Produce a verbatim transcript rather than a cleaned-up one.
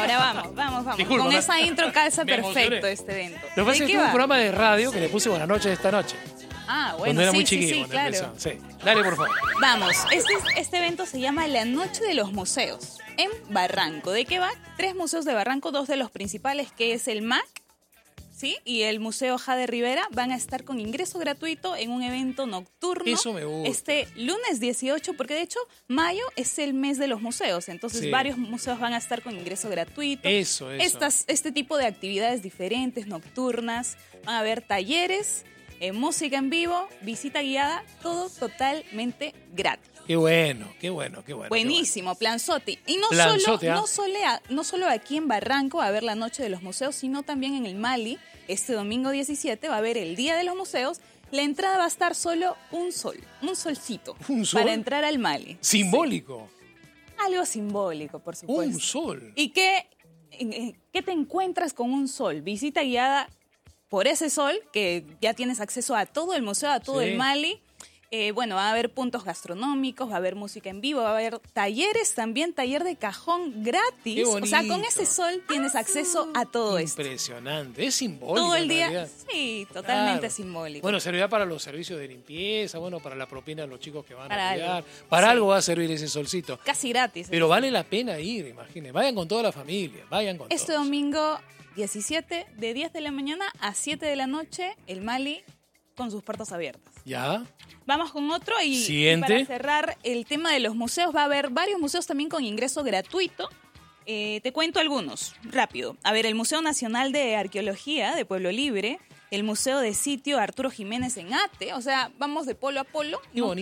ahora vamos, vamos, vamos. Disculpa, Con me- esa intro calza me perfecto emocioné. este evento. Lo que pasa es ¿De que qué tuve un va? programa de radio que le puse Buenas noches esta noche. Ah, Cuando bueno, era sí, muy sí, chiquito. sí, cuando claro. empezó. Sí. Dale, por favor. Vamos, este, este evento se llama La Noche de los Museos, en Barranco. ¿De qué va? Tres museos de Barranco, dos de los principales, que es el M A C, ¿sí? Y el Museo Jade Rivera, van a estar con ingreso gratuito en un evento nocturno. Eso me gusta. Este lunes dieciocho, porque de hecho mayo es el mes de los museos, entonces Sí. varios museos van a estar con ingreso gratuito. Eso, eso. Estas, este tipo de actividades diferentes, nocturnas, van a haber talleres, eh, música en vivo, visita guiada, todo totalmente gratis. Qué bueno, qué bueno, qué bueno. Buenísimo, Planzotti. Y no Planzotti, solo, ¿ah? no, solo a- no solo aquí en Barranco va a haber la Noche de los Museos, sino también en el Mali. Este domingo diecisiete va a haber el Día de los Museos. La entrada va a estar solo un sol, un solcito, ¿Un sol? para entrar al Mali. Simbólico. Algo simbólico, por supuesto. Un sol. ¿Y qué, eh, qué te encuentras con un sol? Visita guiada por ese sol, que ya tienes acceso a todo el museo, a todo Sí. el Mali. Eh, bueno, va a haber puntos gastronómicos, va a haber música en vivo, va a haber talleres también, taller de cajón gratis. Qué O sea, con bonito. ese sol tienes acceso a todo esto. Impresionante. Es simbólico. Todo el en día. realidad. Sí, totalmente Claro. simbólico. Bueno, servirá para los servicios de limpieza, bueno, para la propina de los chicos que van Para a algo. cuidar. Para Sí. algo va a servir ese solcito. Casi gratis. Pero vale la pena ir, imagínense. Vayan con toda la familia, vayan con Este todos. domingo diecisiete, de diez de la mañana a siete de la noche, el Mali con sus puertas abiertas. ¿Ya? Vamos con otro y, y Siguiente. para cerrar el tema de los museos, va a haber varios museos también con ingreso gratuito. Eh, te cuento algunos, rápido. A ver, el Museo Nacional de Arqueología de Pueblo Libre, el Museo de Sitio Arturo Jiménez en Ate, o sea, vamos de polo a polo. Qué bonito.